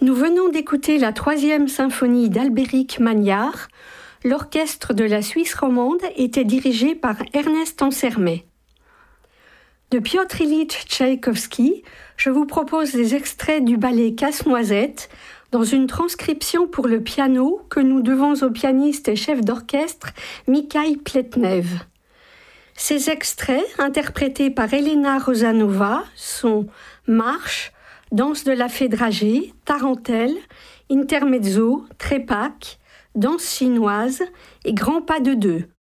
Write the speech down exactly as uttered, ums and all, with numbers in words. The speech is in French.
Nous venons d'écouter la troisième symphonie d'Albéric Magnard. L'orchestre de la Suisse romande était dirigé par Ernest Ansermet. De Piotr Ilyich Tchaïkovski, je vous propose des extraits du ballet Casse-Noisette dans une transcription pour le piano que nous devons au pianiste et chef d'orchestre Mikhaïl Pletnev. Ces extraits, interprétés par Elena Rosanova, sont Marche, Danse de la Fée dragée, Tarentelle, Intermezzo, Trépak, Danse chinoise et Grand pas de deux.